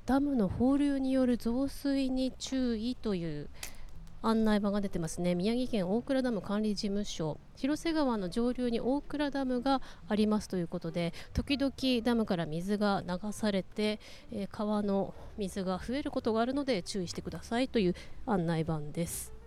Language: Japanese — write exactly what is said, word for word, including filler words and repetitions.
ダムの放流による増水に注意という案内板が出てますね。宮城県大倉ダム管理事務所、広瀬川の上流に大倉ダムがありますということで、時々ダムから水が流されて、えー川の水が増えることがあるので注意してくださいという案内板です。